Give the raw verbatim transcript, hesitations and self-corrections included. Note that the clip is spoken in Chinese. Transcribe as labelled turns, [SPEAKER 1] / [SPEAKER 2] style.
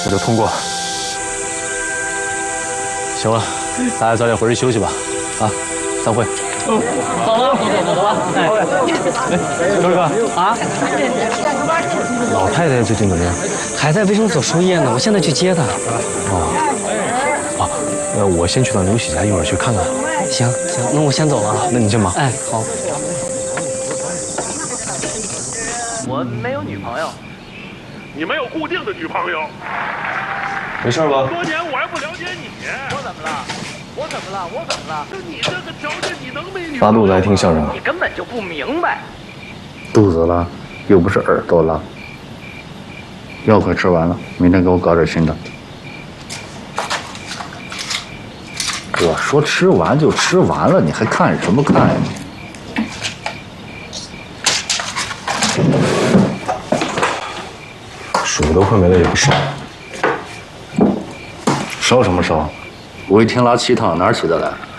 [SPEAKER 1] 那就通过。行了，大家早点回去休息吧。啊，散会。
[SPEAKER 2] 嗯，走了，走走走吧。哎，
[SPEAKER 1] 哎，刘哥啊，老太太最近怎么样？
[SPEAKER 2] 还在卫生所输液呢，我现在去接她。
[SPEAKER 1] 哦，啊，那我先去趟刘喜家，一会儿去看看。
[SPEAKER 2] 行行，那我先走了啊。
[SPEAKER 1] 那你先忙。
[SPEAKER 2] 哎，好。
[SPEAKER 3] 我没有女朋友。
[SPEAKER 4] 你没有固定的女朋友？
[SPEAKER 1] 没事吧？
[SPEAKER 4] 多年我还不了解你。
[SPEAKER 3] 我怎么了？我怎么了？我怎么了？
[SPEAKER 4] 就你这个条件，你能没女朋友？
[SPEAKER 1] 拉肚子还听相声？
[SPEAKER 3] 你根本就不明白。
[SPEAKER 5] 肚子了，又不是耳朵了。药快吃完了，明天给我搞点新的。我说吃完就吃完了，你还看什么看呀你？
[SPEAKER 1] 水都快没了也不烧。
[SPEAKER 5] 烧什么烧？我一天拉七趟，哪儿起得来？